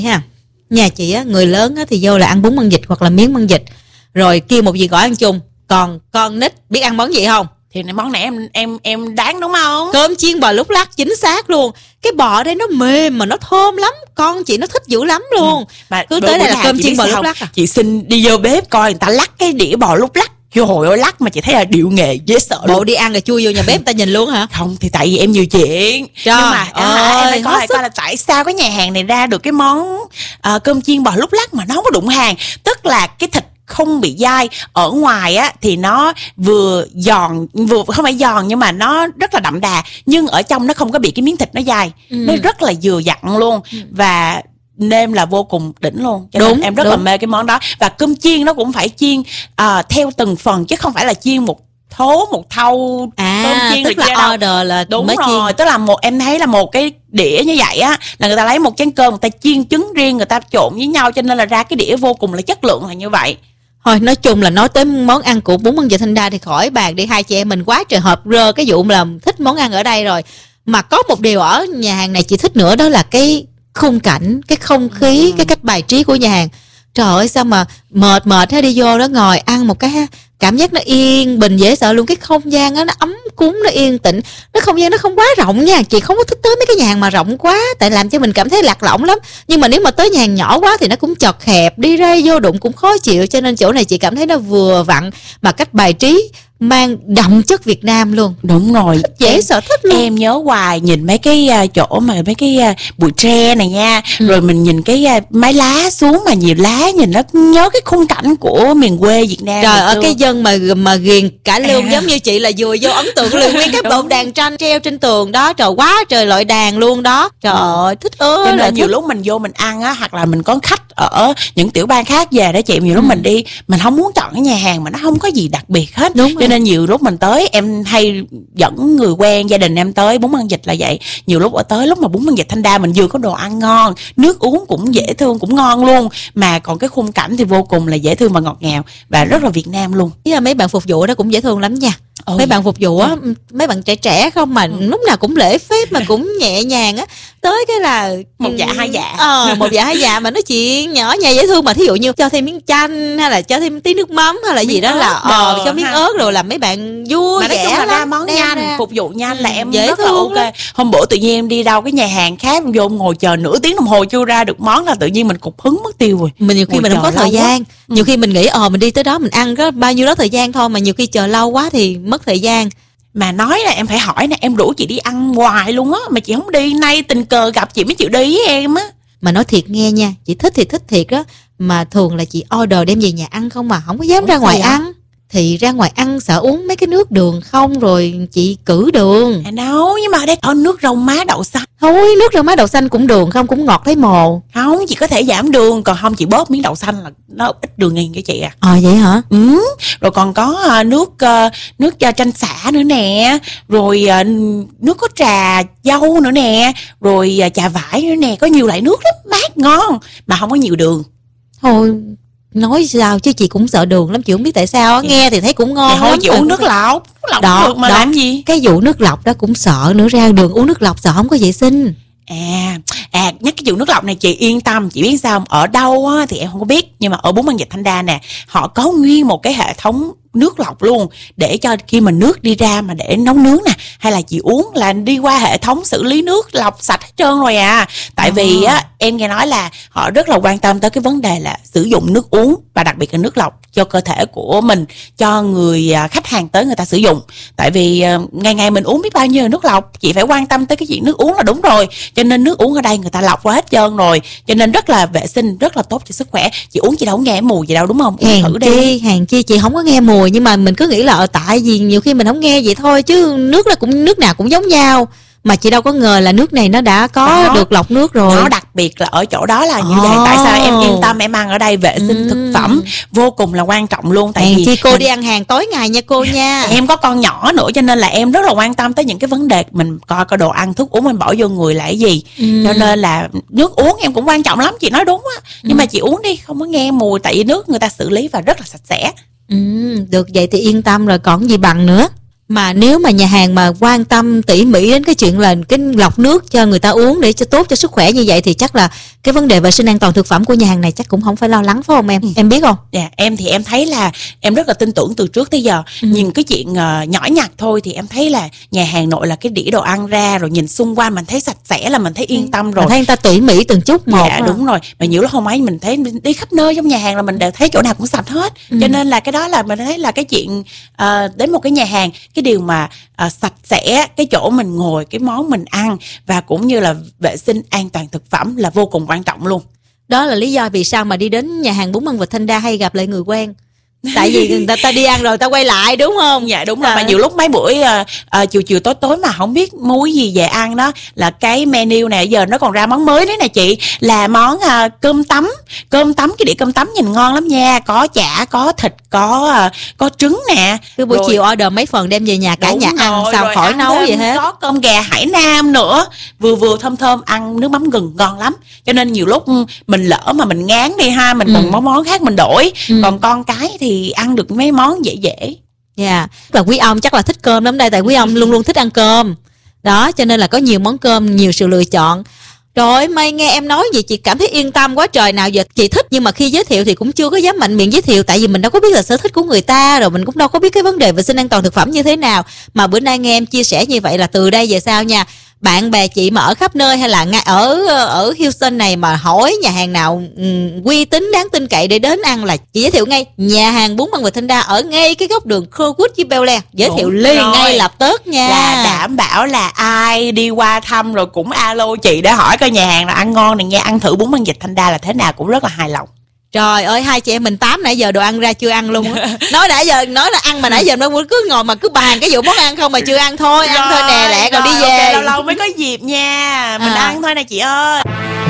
ha. Nhà chị á, người lớn á thì vô là ăn bún măng vịt hoặc là miếng măng vịt, rồi kêu một dì gỏi ăn chung. Còn con nít biết ăn món gì không? Thì món này em đoán đúng không? Cơm chiên bò lúc lắc, chính xác luôn. Cái bò đây nó mềm mà nó thơm lắm, con chị nó thích dữ lắm luôn. Mà cứ tới đây là cơm chiên bò lúc lắc à? Chị xin đi vô bếp coi người ta lắc cái đĩa bò lúc lắc. Trời ơi, lắc mà chị thấy là điệu nghệ dễ sợ bộ luôn. Đi ăn rồi chui vô nhà bếp người ta nhìn luôn hả? Không, thì tại vì em nhiều chuyện. Trời nhưng mà em phải coi là tại sao cái nhà hàng này ra được cái món cơm chiên bò lúc lắc mà nó không có đụng hàng. Tức là cái thịt không bị dai. Ở ngoài á thì nó vừa giòn, vừa không phải giòn nhưng mà nó rất là đậm đà, nhưng ở trong nó không có bị cái miếng thịt nó dai. Nó rất là vừa dặn luôn. Và nêm là vô cùng đỉnh luôn. Cho nên em rất là mê cái món đó. Và cơm chiên nó cũng phải chiên theo từng phần, chứ không phải là chiên một thau cơm chiên. Tức là order là đúng mới rồi chiên. Tức là em thấy là một cái đĩa như vậy á, là người ta lấy một chén cơm, người ta chiên trứng riêng, người ta trộn với nhau, cho nên là ra cái đĩa vô cùng là chất lượng là như vậy. Thôi nói chung là nói tới món ăn của bún măng vịt Thanh Đa thì khỏi bàn đi, hai chị em mình quá trời hợp rơ cái vụ là thích món ăn ở đây rồi. Mà có một điều ở nhà hàng này chị thích nữa, đó là cái khung cảnh, cái không khí, cái cách bài trí của nhà hàng. Trời ơi sao mà mệt thế, đi vô đó ngồi ăn một cái cảm giác nó yên bình dễ sợ luôn. Cái không gian đó, nó ấm cúng, nó yên tĩnh. Nó không gian nó không quá rộng nha. Chị không có thích tới mấy cái nhà hàng mà rộng quá, tại làm cho mình cảm thấy lạc lõng lắm. Nhưng mà nếu mà tới nhà hàng nhỏ quá thì nó cũng chật hẹp, đi ra vô đụng cũng khó chịu. Cho nên chỗ này chị cảm thấy nó vừa vặn, mà cách bài trí mang đậm chất Việt Nam luôn. Đúng rồi, dễ sợ thích luôn. Em nhớ hoài nhìn mấy cái chỗ mà mấy cái bụi tre này nha, rồi mình nhìn cái mái lá xuống mà nhiều lá, nhìn nó nhớ cái khung cảnh của miền quê Việt Nam. Trời ơi, cái dân mà ghiền cả lương giống như chị là vừa vô ấn tượng liền nguyên cái bộ đàn tranh treo trên tường đó. Trời, quá trời loại đàn luôn đó. Trời ơi, thích ơi. Cho nên nhiều lúc mình vô mình ăn á, hoặc là mình có khách ở những tiểu bang khác về đó chị, nhiều lúc mình đi mình không muốn chọn cái nhà hàng mà nó không có gì đặc biệt hết. Đúng cho nên nhiều lúc mình tới, em hay dẫn người quen gia đình em tới bún măng vịt là vậy. Nhiều lúc ở tới lúc mà bún măng vịt Thanh Đa mình vừa có đồ ăn ngon, nước uống cũng dễ thương, cũng ngon luôn, mà còn cái khung cảnh thì vô cùng là dễ thương và ngọt ngào và rất là Việt Nam luôn. Với mấy bạn phục vụ đó cũng dễ thương lắm nha. Mấy bạn phục vụ á, mấy bạn trẻ trẻ không mà lúc nào cũng lễ phép mà cũng nhẹ nhàng á. Tới cái là một dạ hai dạ. Một dạ hai dạ mà nói chuyện nhỏ nhẹ dễ thương. Mà thí dụ như cho thêm miếng chanh hay là cho thêm tí nước mắm hay là gì đó là cho miếng ớt rồi làm mấy bạn vui mà nói chung là ra món nhanh, phục vụ nhanh là em rất là ok lắm. Hôm bữa tự nhiên em đi đâu cái nhà hàng khác, vô ngồi chờ nửa tiếng đồng hồ chưa ra được món là tự nhiên mình cục hứng mất tiêu rồi. Mình nhiều khi mình không có thời gian. Nhiều khi mình nghĩ mình đi tới đó mình ăn có bao nhiêu đó thời gian thôi, mà nhiều khi chờ lâu quá thì mất thời gian. Mà nói là em phải hỏi nè, em rủ chị đi ăn hoài luôn á mà chị không đi, nay tình cờ gặp chị mới chịu đi với em á. Mà nói thiệt nghe nha, chị thích thì thích thiệt á, mà thường là chị order đem về nhà ăn không, mà không có dám ra ngoài ăn. Thì ra ngoài ăn sợ uống mấy cái nước đường không, rồi chị cử đường. Đâu, nhưng mà ở đây có nước rau má đậu xanh. Thôi, nước rau má đậu xanh cũng đường không, cũng ngọt thấy mồ. Không, chị có thể giảm đường, còn không chị bóp miếng đậu xanh là nó ít đường nghiền cho chị à. Vậy hả? Rồi còn có nước chanh sả nữa nè, rồi nước có trà dâu nữa nè, rồi trà vải nữa nè, có nhiều loại nước lắm, mát ngon mà không có nhiều đường. Thôi nói sao chứ chị cũng sợ đường lắm, chị không biết tại sao á. Nghe thì thấy cũng ngon thôi chị uống nước lọc đó, được mà đó. Làm gì cái vụ nước lọc đó cũng sợ nữa, ra đường uống nước lọc sợ không có vệ sinh. Nhắc cái vụ nước lọc này chị yên tâm, chị biết sao không? Ở đâu á thì em không có biết, nhưng mà ở bún măng vịt Thanh Đa nè, họ có nguyên một cái hệ thống nước lọc luôn, để cho khi mà nước đi ra mà để nấu nướng nè, hay là chị uống là đi qua hệ thống xử lý nước lọc sạch hết trơn rồi à. Tại vì á em nghe nói là họ rất là quan tâm tới cái vấn đề là sử dụng nước uống, và đặc biệt là nước lọc cho cơ thể của mình, cho người khách hàng tới người ta sử dụng. Tại vì ngày ngày mình uống biết bao nhiêu nước lọc, chị phải quan tâm tới cái chuyện nước uống là đúng rồi. Cho nên nước uống ở đây người ta lọc qua hết trơn rồi, cho nên rất là vệ sinh, rất là tốt cho sức khỏe. Chị uống chị đâu có nghe mùi gì đâu đúng không? Hàng chi chị không có nghe mùi, nhưng mà mình cứ nghĩ là tại vì nhiều khi mình không nghe vậy thôi, chứ nước nào cũng giống nhau. Mà chị đâu có ngờ là nước này nó đã có được lọc nước rồi. Nó đặc biệt là ở chỗ đó là như vậy. Tại sao em yên tâm em ăn ở đây, vệ sinh thực phẩm vô cùng là quan trọng luôn. Tại vì cô đi ăn hàng tối ngày nha cô nha. Em có con nhỏ nữa cho nên là em rất là quan tâm tới những cái vấn đề mình coi đồ ăn thức uống mình bỏ vô người là cái gì. Cho nên là nước uống em cũng quan trọng lắm, chị nói đúng á. Nhưng mà chị uống đi không có nghe mùi, tại vì nước người ta xử lý và rất là sạch sẽ. Được vậy thì yên tâm rồi còn gì bằng nữa. Mà nếu mà nhà hàng mà quan tâm tỉ mỉ đến cái chuyện là cái lọc nước cho người ta uống để cho tốt cho sức khỏe như vậy thì chắc là cái vấn đề vệ sinh an toàn thực phẩm của nhà hàng này chắc cũng không phải lo lắng phải không em? Em biết không? Dạ, em thì em thấy là em rất là tin tưởng từ trước tới giờ. Nhìn cái chuyện nhỏ nhặt thôi thì em thấy là nhà hàng nội là cái đĩa đồ ăn ra rồi nhìn xung quanh mình thấy sạch sẽ là mình thấy yên tâm rồi. Mình thấy người ta tỉ mỉ từng chút một. Dạ đúng rồi. Mà nhiều lúc hôm ấy mình thấy đi khắp nơi trong nhà hàng là mình đều thấy chỗ nào cũng sạch hết. Cho nên là cái đó là mình thấy là cái chuyện đến một cái nhà hàng, cái điều mà sạch sẽ, cái chỗ mình ngồi, cái món mình ăn và cũng như là vệ sinh an toàn thực phẩm là vô cùng quan trọng luôn. Đó là lý do vì sao mà đi đến nhà hàng bún măng vịt Thanh Đa hay gặp lại người quen. Tại vì người ta đi ăn rồi ta quay lại đúng không? Dạ đúng rồi. Mà nhiều lúc mấy buổi chiều tối mà không biết mua gì về ăn đó là cái menu này giờ nó còn ra món mới đấy nè chị, là món cơm tấm cái đĩa cơm tấm nhìn ngon lắm nha, có chả, có thịt, có trứng nè. Cứ buổi chiều order mấy phần đem về nhà cả nhà ăn sao khỏi nấu vậy hết. Có cơm gà Hải Nam nữa, vừa thơm ăn nước mắm gừng ngon lắm. Cho nên nhiều lúc mình lỡ mà mình ngán đi ha, mình còn món khác mình đổi. Còn con cái thì ăn được mấy món dễ. Dạ, là quý ông chắc là thích cơm lắm đây, tại quý ông luôn luôn thích ăn cơm. Đó, cho nên là có nhiều món cơm, nhiều sự lựa chọn. Rồi May nghe em nói vậy chị cảm thấy yên tâm quá trời. Nào giờ chị thích nhưng mà khi giới thiệu thì cũng chưa có dám mạnh miệng giới thiệu, tại vì mình đâu có biết là sở thích của người ta, rồi mình cũng đâu có biết cái vấn đề vệ sinh an toàn thực phẩm như thế nào. Mà bữa nay nghe em chia sẻ như vậy là từ đây về sau nha, bạn bè chị mà ở khắp nơi hay là ngay ở Houston này mà hỏi nhà hàng nào uy tín đáng tin cậy để đến ăn là chị giới thiệu ngay nhà hàng bún măng vịt Thanh Đa ở ngay cái góc đường Crowwood với Bel Air, giới thiệu liền ngay lập tức nha. Là đảm bảo là ai đi qua thăm rồi cũng alo chị để hỏi coi nhà hàng nào ăn ngon này nha, ăn thử bún măng vịt Thanh Đa là thế nào cũng rất là hài lòng. Trời ơi, hai chị em mình tám nãy giờ đồ ăn ra chưa ăn luôn á. Nói là ăn mà nãy giờ nó cứ ngồi mà cứ bàn cái vụ món ăn không mà chưa ăn thôi. Ăn thôi nè lẹ rồi đi về. Lâu lâu mới có dịp nha. Mình ăn thôi nè chị ơi.